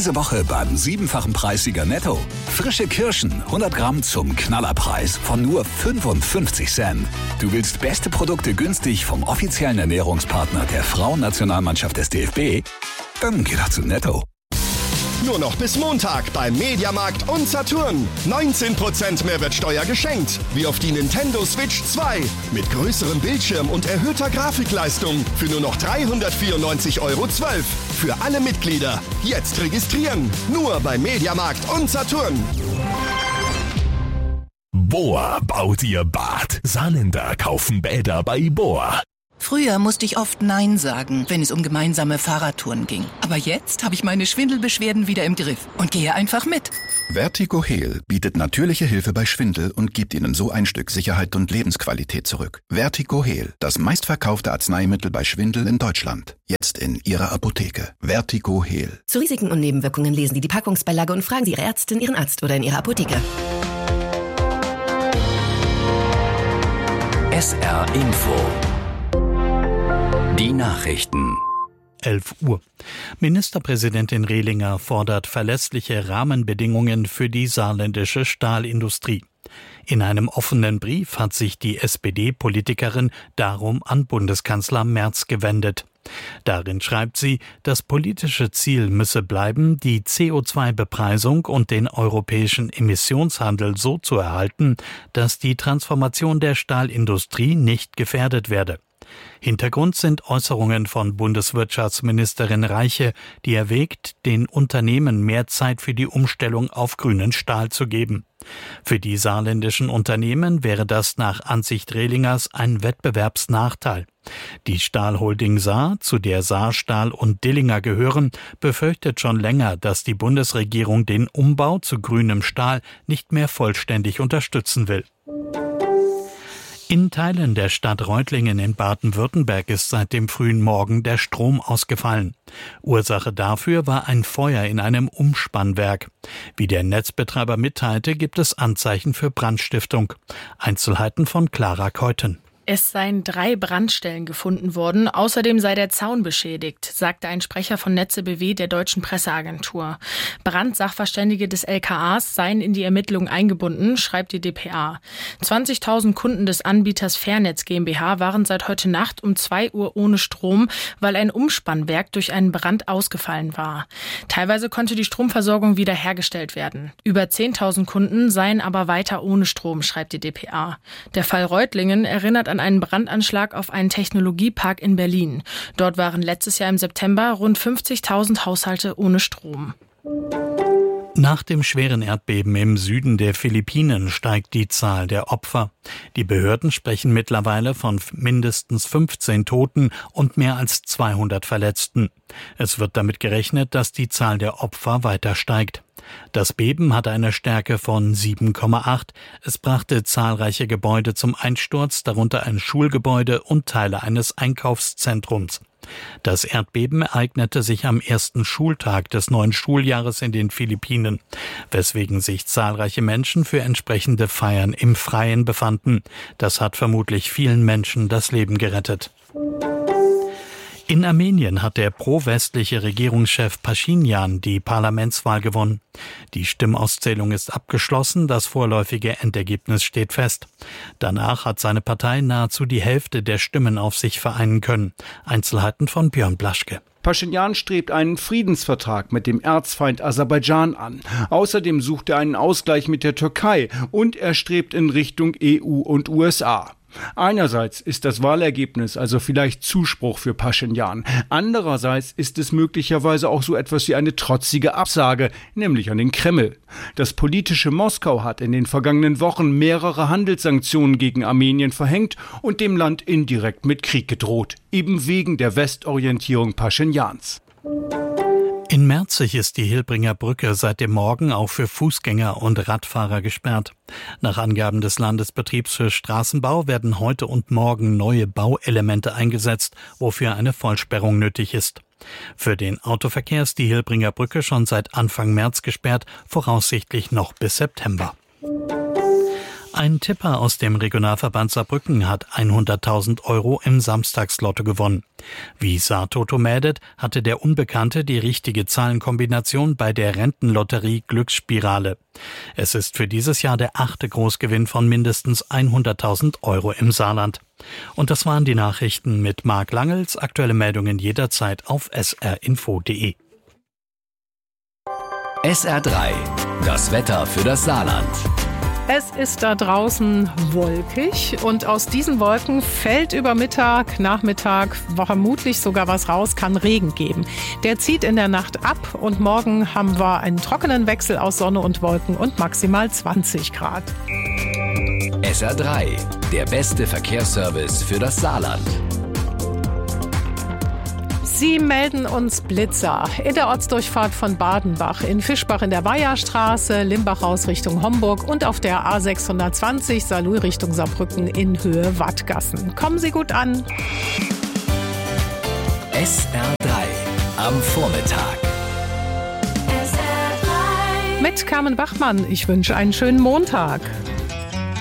Diese Woche beim 7-fachen Preissieger Netto. Frische Kirschen, 100 Gramm zum Knallerpreis von nur 55 Cent. Du willst beste Produkte günstig vom offiziellen Ernährungspartner der Frauennationalmannschaft des DFB? Dann geh doch zu Netto. Nur noch bis Montag beim Mediamarkt und Saturn. 19% Mehrwertsteuer geschenkt. Wie auf die Nintendo Switch 2. Mit größerem Bildschirm und erhöhter Grafikleistung. Für nur noch 394,12 € Für alle Mitglieder. Jetzt registrieren. Nur beim Mediamarkt und Saturn. Bohr baut ihr Bad. Saarländer kaufen Bäder bei Bohr. Früher musste ich oft Nein sagen, wenn es um gemeinsame Fahrradtouren ging. Aber jetzt habe ich meine Schwindelbeschwerden wieder im Griff und gehe einfach mit. Vertigo Heal bietet natürliche Hilfe bei Schwindel und gibt Ihnen so ein Stück Sicherheit und Lebensqualität zurück. Vertigo Heal, das meistverkaufte Arzneimittel bei Schwindel in Deutschland. Jetzt in Ihrer Apotheke. Vertigo Heal. Zu Risiken und Nebenwirkungen lesen Sie die Packungsbeilage und fragen Sie Ihre Ärztin, Ihren Arzt oder in Ihrer Apotheke. SR Info. Die Nachrichten. 11 Uhr. Ministerpräsidentin Rehlinger fordert verlässliche Rahmenbedingungen für die saarländische Stahlindustrie. In einem offenen Brief hat sich die SPD-Politikerin darum an Bundeskanzler Merz gewendet. Darin schreibt sie, das politische Ziel müsse bleiben, die CO2-Bepreisung und den europäischen Emissionshandel so zu erhalten, dass die Transformation der Stahlindustrie nicht gefährdet werde. Hintergrund sind Äußerungen von Bundeswirtschaftsministerin Reiche, die erwägt, den Unternehmen mehr Zeit für die Umstellung auf grünen Stahl zu geben. Für die saarländischen Unternehmen wäre das nach Ansicht Rehlingers ein Wettbewerbsnachteil. Die Stahlholding Saar, zu der Saarstahl und Dillinger gehören, befürchtet schon länger, dass die Bundesregierung den Umbau zu grünem Stahl nicht mehr vollständig unterstützen will. In Teilen der Stadt Reutlingen in Baden-Württemberg ist seit dem frühen Morgen der Strom ausgefallen. Ursache dafür war ein Feuer in einem Umspannwerk. Wie der Netzbetreiber mitteilte, gibt es Anzeichen für Brandstiftung. Einzelheiten von Clara Keuten. Es seien 3 Brandstellen gefunden worden. Außerdem sei der Zaun beschädigt, sagte ein Sprecher von Netze BW der deutschen Presseagentur. Brandsachverständige des LKAs seien in die Ermittlungen eingebunden, schreibt die dpa. 20.000 Kunden des Anbieters Fairnetz GmbH waren seit heute Nacht um 2 Uhr ohne Strom, weil ein Umspannwerk durch einen Brand ausgefallen war. Teilweise konnte die Stromversorgung wieder hergestellt werden. Über 10.000 Kunden seien aber weiter ohne Strom, schreibt die dpa. Der Fall Reutlingen erinnert an einen Brandanschlag auf einen Technologiepark in Berlin. Dort waren letztes Jahr im September rund 50.000 Haushalte ohne Strom. Nach dem schweren Erdbeben im Süden der Philippinen steigt die Zahl der Opfer. Die Behörden sprechen mittlerweile von mindestens 15 Toten und mehr als 200 Verletzten. Es wird damit gerechnet, dass die Zahl der Opfer weiter steigt. Das Beben hatte eine Stärke von 7,8. Es brachte zahlreiche Gebäude zum Einsturz, darunter ein Schulgebäude und Teile eines Einkaufszentrums. Das Erdbeben ereignete sich am ersten Schultag des neuen Schuljahres in den Philippinen, weswegen sich zahlreiche Menschen für entsprechende Feiern im Freien befanden. Das hat vermutlich vielen Menschen das Leben gerettet. In Armenien hat der pro-westliche Regierungschef Paschinjan die Parlamentswahl gewonnen. Die Stimmauszählung ist abgeschlossen, das vorläufige Endergebnis steht fest. Danach hat seine Partei nahezu die Hälfte der Stimmen auf sich vereinen können. Einzelheiten von Björn Blaschke. Paschinjan strebt einen Friedensvertrag mit dem Erzfeind Aserbaidschan an. Außerdem sucht er einen Ausgleich mit der Türkei und er strebt in Richtung EU und USA. Einerseits ist das Wahlergebnis also vielleicht Zuspruch für Paschinjan. Andererseits ist es möglicherweise auch so etwas wie eine trotzige Absage, nämlich an den Kreml. Das politische Moskau hat in den vergangenen Wochen mehrere Handelssanktionen gegen Armenien verhängt und dem Land indirekt mit Krieg gedroht, eben wegen der Westorientierung Paschinjans. In Merzig ist die Hilbringer Brücke seit dem Morgen auch für Fußgänger und Radfahrer gesperrt. Nach Angaben des Landesbetriebs für Straßenbau werden heute und morgen neue Bauelemente eingesetzt, wofür eine Vollsperrung nötig ist. Für den Autoverkehr ist die Hilbringer Brücke schon seit Anfang März gesperrt, voraussichtlich noch bis September. Ein Tipper aus dem Regionalverband Saarbrücken hat 100.000 € im Samstagslotto gewonnen. Wie Saartoto meldet, hatte der Unbekannte die richtige Zahlenkombination bei der Rentenlotterie Glücksspirale. Es ist für dieses Jahr der 8. Großgewinn von mindestens 100.000 € im Saarland. Und das waren die Nachrichten mit Marc Langels. Aktuelle Meldungen jederzeit auf srinfo.de. SR3, das Wetter für das Saarland. Es ist da draußen wolkig und aus diesen Wolken fällt über Mittag, Nachmittag vermutlich sogar was raus, kann Regen geben. Der zieht in der Nacht ab und morgen haben wir einen trockenen Wechsel aus Sonne und Wolken und maximal 20 Grad. SR3, der beste Verkehrsservice für das Saarland. Sie melden uns Blitzer in der Ortsdurchfahrt von Badenbach, in Fischbach in der Weiherstraße, Limbach aus Richtung Homburg und auf der A620 Saarlouis Richtung Saarbrücken in Höhe Wattgassen. Kommen Sie gut an. SR3 am Vormittag. Mit Carmen Bachmann. Ich wünsche einen schönen Montag.